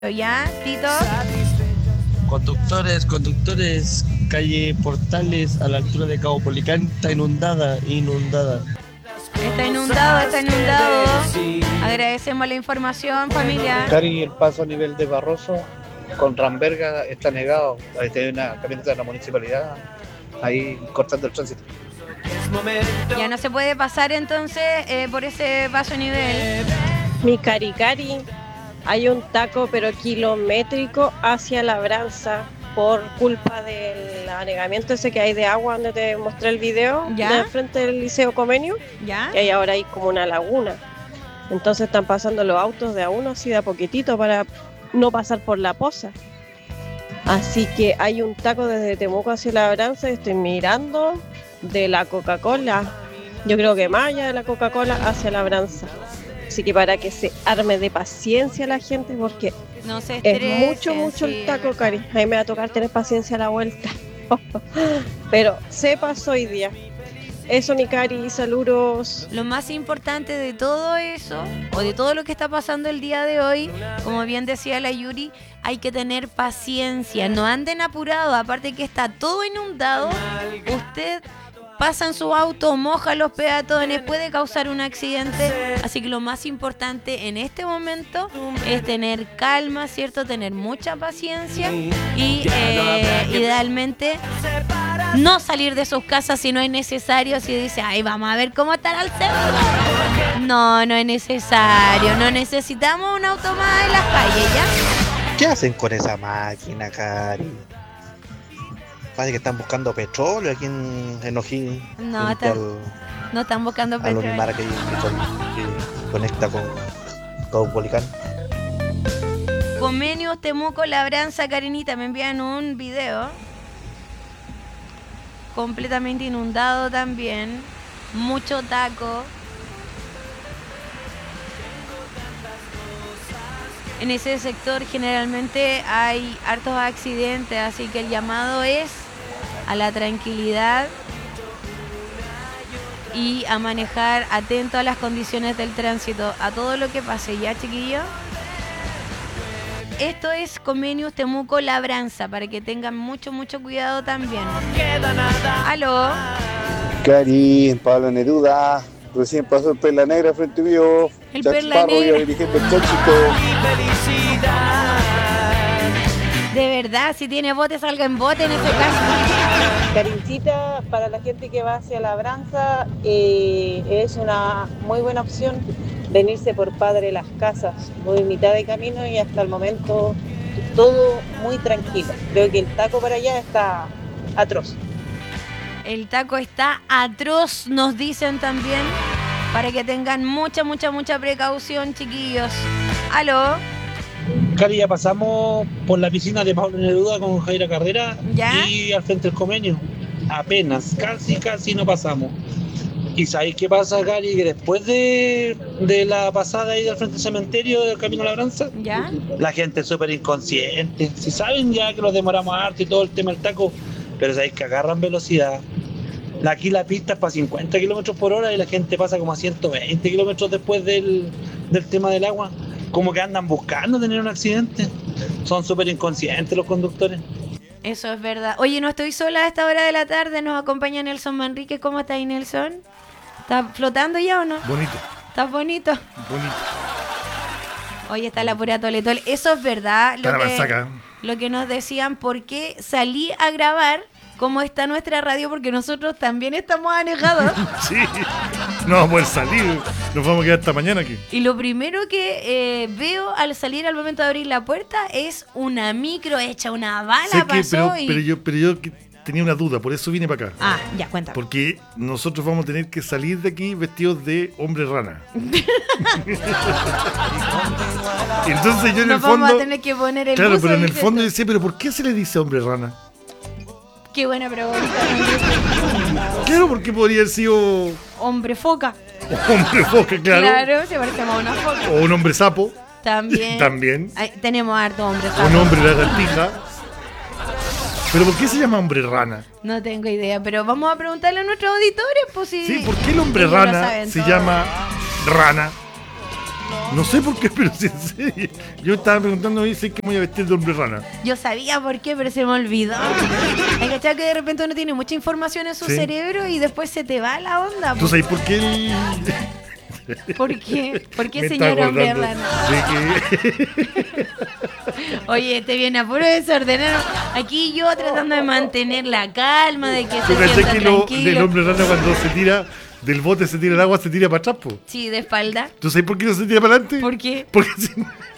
¿Ya, Tito? Conductores, calle Portales a la altura de Cabo Policán está inundada. Está inundado. Agradecemos la información, familia. Cari, el paso a nivel de Barroso con Ramberga está negado. Ahí hay una camioneta de la municipalidad ahí cortando el tránsito. Ya no se puede pasar entonces por ese paso a nivel. Mi cari, hay un taco pero kilométrico hacia Labranza por culpa del anegamiento ese que hay de agua donde te mostré el video, ¿ya? De frente del Liceo Comenio, ¿ya? Y ahí ahora hay como una laguna. Entonces están pasando los autos de a uno así de a poquitito para no pasar por la poza. Así que hay un taco desde Temuco hacia Labranza y estoy mirando de la Coca-Cola. Yo creo que más allá de la Coca-Cola hacia Labranza. Así que para que se arme de paciencia la gente, porque no se estresen, es mucho el taco, Cari. A mí me va a tocar tener paciencia a la vuelta. Pero se pasó hoy día. Eso, mi Cari, saludos. Lo más importante de todo eso, o de todo lo que está pasando el día de hoy, como bien decía la Yuri, hay que tener paciencia. No anden apurados, aparte que está todo inundado. Usted pasa en su auto, moja a los peatones, puede causar un accidente. Así que lo más importante en este momento es tener calma, ¿cierto? Tener mucha paciencia y idealmente no salir de sus casas si no es necesario. Si dice, ay, vamos a ver cómo estará el centro. No es necesario. No necesitamos un auto más en las calles, ¿ya? ¿Qué hacen con esa máquina, Cari? Parece que están buscando petróleo aquí en O'Higgins. No están buscando petróleo. A Lumimara que conecta con Caupolicán. Comenios, Temuco, Labranza, Karenita, me envían un video completamente inundado también. Mucho taco. En ese sector generalmente hay hartos accidentes, así que el llamado es a la tranquilidad y a manejar atento a las condiciones del tránsito, a todo lo que pase, ¿ya, chiquillos? Esto es Comenius Temuco Labranza, para que tengan mucho cuidado también. ¿Aló? Cari, Pablo Neruda, recién pasó el Perla Negra frente mío. El Perla Negra. Dirigiendo el tránsito. De verdad, si tiene bote, salga en bote en ese caso. Carincita, para la gente que va hacia Labranza, es una muy buena opción venirse por Padre Las Casas. Voy mitad de camino y hasta el momento todo muy tranquilo. Creo que el taco para allá está atroz. El taco está atroz, nos dicen también, para que tengan mucha precaución, chiquillos. ¿Aló? Cari, ya pasamos por la piscina de Pablo Neruda con Jaira Carrera. ¿Ya? Y al frente del Comenio. Apenas, casi no pasamos. ¿Y sabéis qué pasa, Cari? Que después de la pasada ahí del frente del cementerio del Camino a Labranza, ¿ya? La gente es súper inconsciente. Si saben ya que nos demoramos harto y todo el tema del taco, pero sabéis que agarran velocidad. Aquí la pista es para 50 kilómetros por hora y la gente pasa como a 120 kilómetros después del tema del agua. Como que andan buscando tener un accidente. Son súper inconscientes los conductores. Eso es verdad. Oye, no estoy sola a esta hora de la tarde. Nos acompaña Nelson Manrique. ¿Cómo está ahí, Nelson? ¿Está flotando ya o no? Bonito. ¿Está bonito? Bonito. Oye, está la pura toletol. Eso es verdad. Lo que nos decían, ¿por qué salí a grabar cómo está nuestra radio? Porque nosotros también estamos anegados. Sí, no vamos a poder salir. Nos vamos a quedar hasta mañana aquí. Y lo primero que veo al salir al momento de abrir la puerta es una micro hecha, una bala pasó. Pero yo tenía una duda, por eso vine para acá. Ah, ya, cuéntame. Porque nosotros vamos a tener que salir de aquí vestidos de hombre rana. Entonces yo en el fondo... vamos a tener que poner el Claro, buzo, pero en el fondo yo decía, ¿pero por qué se le dice hombre rana? Qué buena pregunta. Claro, porque podría haber sido... Hombre foca. Hombre foca, claro. Claro, se parecemos a una foca. O un hombre sapo. También. Ay, tenemos harto hombre sapo. Un hombre lagartija. ¿Pero por qué se llama hombre rana? No tengo idea, pero vamos a preguntarle a nuestros auditores, pues si... Sí, ¿por qué el hombre rana se llama rana? No sé por qué, pero sí, en serio. Yo estaba preguntando y sé que me voy a vestir de hombre rana. Yo sabía por qué, pero se me olvidó. Hay que echar que de repente uno tiene mucha información en su Sí. cerebro y después se te va la onda. ¿Tú sabes por qué el... ¿Por qué? ¿Por qué, Me señor está hombre acordando rana? de que... Oye, te viene a puro desordenado. Aquí yo tratando de mantener la calma, de que ¿Tú se cachai sienta que del tranquilo. hombre rana cuando se tira del bote, se tira el agua, se tira para atrás, po? Sí, de espalda. ¿Tú sabes por qué no se tira para adelante? ¿Por qué? Porque si...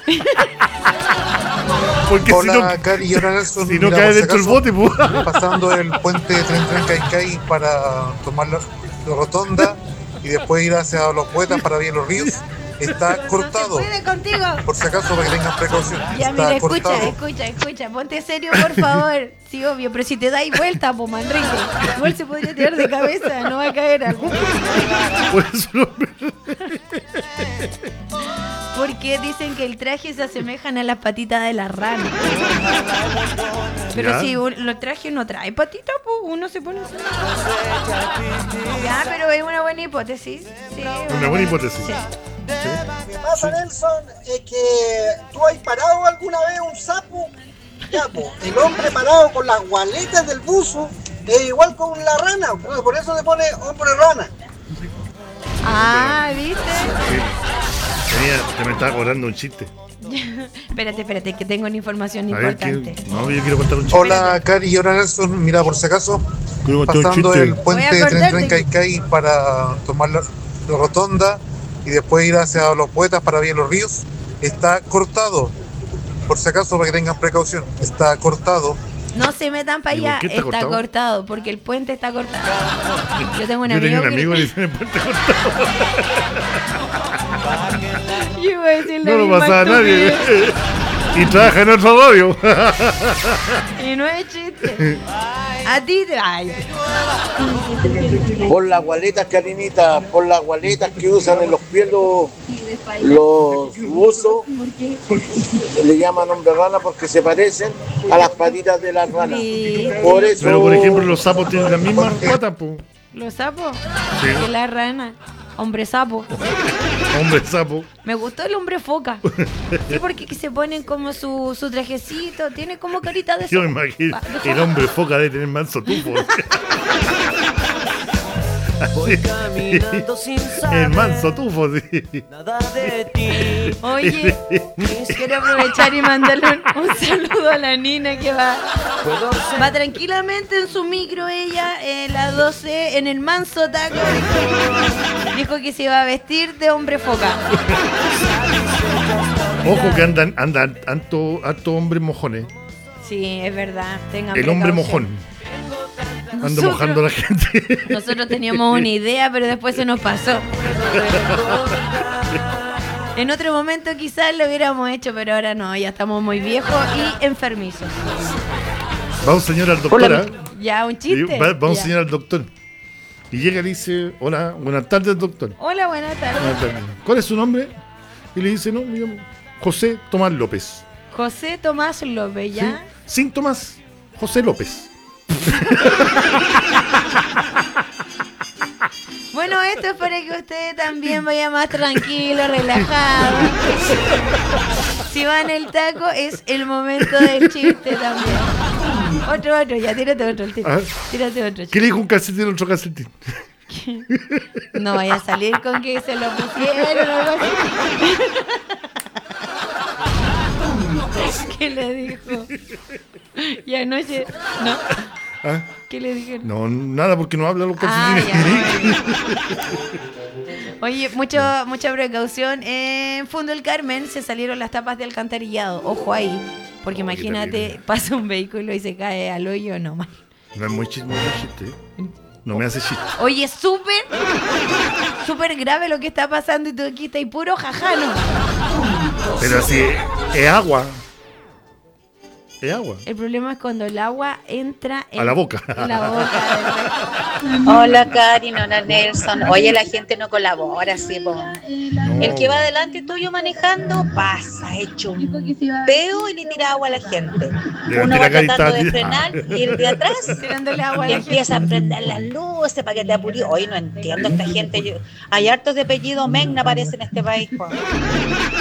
Porque Hola, Cari y hola, Nelson. si no Mira, cae por si dentro del acaso, bote, po. pasando el puente de Tren Caicay para tomar la rotonda y después ir hacia los poetas para ver los ríos, está cortado. No se puede contigo. Por si acaso, para que tengan precaución. Ya, Está mira, cortado. escucha. Ponte serio, por favor. Sí, obvio, pero si te dais vuelta, po, Manrique. Igual se podría tirar de cabeza, no va a caer algo. Por eso no me- Porque dicen que el traje se asemejan a las patitas de la rana. Pero Ya. si los trajes no trae patitas, pues uno se pone así. Ya, pero es una buena hipótesis. Sí, Una buena hipótesis. Sí. Lo que pasa, Nelson, es que tú has parado alguna vez un sapo. Ya, pues, el hombre parado con las gualetas del buzo es igual con la rana. Por eso se pone hombre rana. Ah, ¿viste? Te me estaba cobrando un chiste. Espérate, que tengo una información A ver, importante. no, yo quiero contar un chiste. Hola, Cari y hola, Nelson. Mira, por si acaso, Quiero contar un pasando chiste. el puente Voy a de Tren cortarte. Caicay para tomar la rotonda y después ir hacia los poetas para ver los ríos, está cortado. Por si acaso, para que tengan precaución, está cortado. No se metan para ¿Y por allá, qué está cortado? cortado, porque el puente está cortado. Yo tengo un Yo tenía amigo un amigo que que... le dicen el puente cortado. Yo iba a decir la No lo misma pasaba a nadie. estupidez. Y trabaja en otro radio. Y no es chiste. A ti te... Ay. Por las gualetas, Karinita, por las gualetas que usan en los pies los buzos, le llaman hombre rana porque se parecen a las patitas de la rana. Sí. Por eso. Pero por ejemplo, los sapos tienen las mismas patas, po. ¿Los sapos? Sí. Que la rana. Hombre sapo. Hombre sapo. Me gustó el hombre foca. Sí, porque se ponen como su trajecito. Tiene como carita de Yo me sapo. imagino, Va, el hombre foca debe tener manso tufo. El manso tufo, sí. Oye, quiero aprovechar y mandarle un saludo a la Nina que va tranquilamente en su micro ella, la 12, en el manso taco. Dijo que se iba a vestir de hombre foca. Ojo que andan harto hombres mojones. Sí, es verdad. Tengan El hombre precaución. mojón. Ando mojando a la gente. Nosotros teníamos una idea, pero después se nos pasó. En otro momento quizás lo hubiéramos hecho, pero ahora no, ya estamos muy viejos y enfermizos. Va un señor al doctor. Hola, ¿Ah? Ya, un chiste. Va un Ya. señor al doctor. Y llega y le dice, hola, buenas tardes, doctor. Hola, buenas tardes. Buenas tardes. ¿Cuál es su nombre? Y le dice, no, me llamo José Tomás López. José Tomás López, ¿ya? ¿Sí? Síntomas, José López. Bueno, esto es para que usted también vaya más tranquilo, relajado. Si va en el taco, es el momento del chiste también. Otro, ya, tírate otro. Ah. Tírate otro. ¿Qué le dijo un calcetín a otro calcetín? No vaya a salir con que se lo pusieron o algo así. ¿Qué le dijo? Y anoche, ¿no? ¿Ah? ¿Qué le dijeron? No, nada, porque no habla los Ah, calcetines. Oye, mucha precaución. En Fondo El Carmen se salieron las tapas de alcantarillado. Ojo ahí. Porque imagínate, pasa un vehículo y se cae al hoyo, no más. No es muy chiste, no me hace chiste. Oye, súper grave lo que está pasando y tú aquí estás puro jajano. Pero así es agua. Es agua. El problema es cuando el agua entra A la boca. en la boca. Hola Karin, hola Nelson. Oye, la gente no colabora, sí, po. El que va delante tuyo manejando pasa hecho un peo y le tira agua a la gente. Uno va tratando de frenar y el de atrás Tirándole agua a la empieza a prender las luces para que te apures. Hoy no entiendo esta gente. Hay hartos de apellido Megna parece en este país, po.